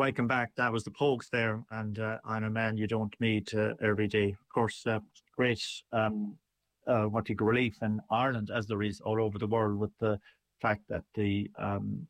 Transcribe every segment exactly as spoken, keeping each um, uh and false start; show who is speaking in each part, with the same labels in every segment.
Speaker 1: Welcome back. That was the Pogues there, and uh, I'm a man you don't meet uh, every day. Of course, uh, great um, uh, what you call relief in Ireland, as there is all over the world, with the fact that the um,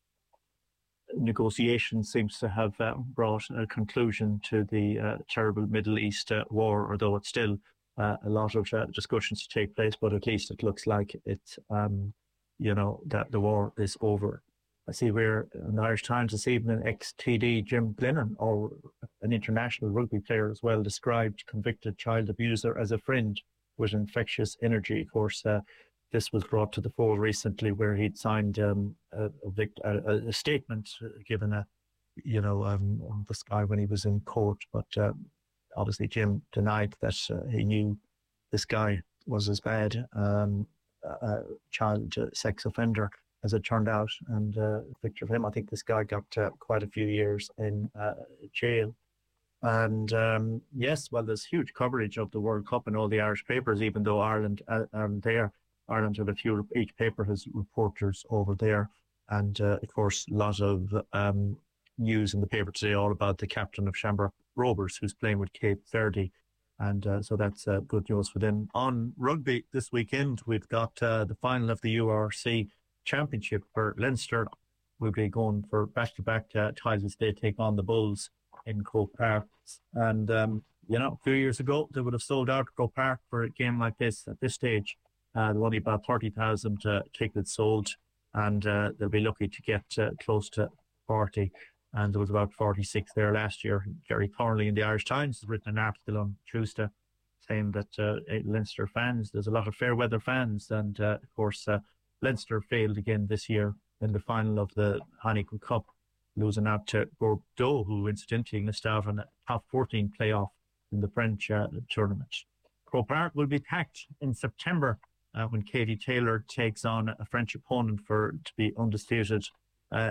Speaker 1: negotiation seems to have uh, brought a conclusion to the uh, terrible Middle East uh, war, although it's still uh, a lot of uh, discussions to take place, but at least it looks like it's, um, you know, that the war is over. I see we're in the Irish Times this evening, ex-T D Jim Glennon, or an international rugby player as well, described convicted child abuser as a friend with infectious energy. Of course, uh, this was brought to the fore recently, where he'd signed um, a, a, vict- a, a statement given a, you know, um, on the Sky when he was in court. But uh, obviously Jim denied that uh, he knew this guy was as bad um, a child sex offender as it turned out, and uh, picture of him. I think this guy got uh, quite a few years in uh, jail. And um, yes, well, there's huge coverage of the World Cup in all the Irish papers, even though Ireland uh, aren't there. Ireland have a few, each paper has reporters over there. And uh, of course, a lot of um, news in the paper today all about the captain of Shamrock Rovers, who's playing with Cape Verde. And uh, so that's uh, good news for them. On rugby this weekend, we've got uh, the final of the U R C Championship for Leinster. We'll be going for back-to-back uh, titles. They take on the Bulls in Croke Park. And, um, you know, a few years ago, they would have sold out Croke Park for a game like this at this stage. Uh, there were only about thirty thousand uh, tickets sold, and uh, they'll be lucky to get uh, close to forty. And there was about forty-six there last year. Jerry Thornley in the Irish Times has written an article on Tuesday saying that uh, Leinster fans, there's a lot of fair weather fans, and uh, of course, uh, Leinster failed again this year in the final of the Heineken Cup, losing out to Bordeaux, who incidentally missed out on a top fourteen playoff in the French uh, tournament. Croke Park will be packed in September uh, when Katie Taylor takes on a French opponent for to be undisputed uh,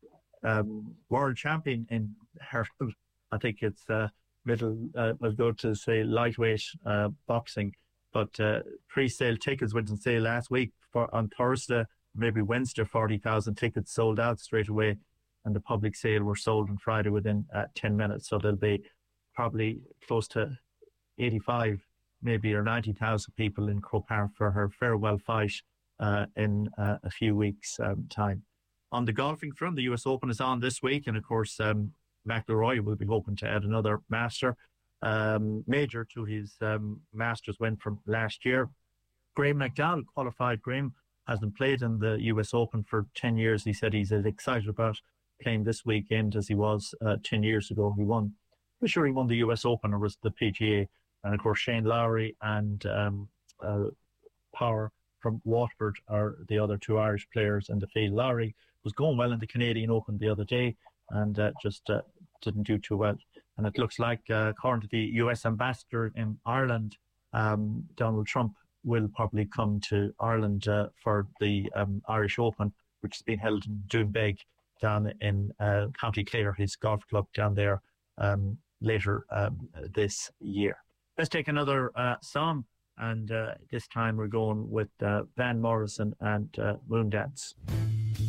Speaker 1: um, world champion in her, I think it's uh, middle, uh, I'll go to say lightweight uh, boxing. But uh, pre-sale tickets went on sale last week for on Thursday, maybe Wednesday. Forty thousand tickets sold out straight away, and the public sale were sold on Friday within uh, ten minutes. So there'll be probably close to eighty-five, maybe or ninety thousand people in Croke Park for her farewell fight uh, in uh, a few weeks' um, time. On the golfing front, the U S Open is on this week, and of course, um, McIlroy will be hoping to add another master. Um, major to his um, Masters win from last year. Graham McDowell qualified. Graham hasn't played in the U S Open for ten years. He said he's as excited about playing this weekend as he was uh, ten years ago. He won, I'm sure he won the U S Open, or was the P G A. And of course, Shane Lowry and um, uh, Power from Watford are the other two Irish players in the field. Lowry was going well in the Canadian Open the other day, and uh, just uh, didn't do too well. And it looks like, uh, according to the U S ambassador in Ireland, um, Donald Trump will probably come to Ireland uh, for the um, Irish Open, which has been held in Doonbeg down in uh, County Clare, his golf club down there, um, later um, this year. Let's take another uh, song, and uh, this time we're going with uh, Van Morrison and uh, Moondance.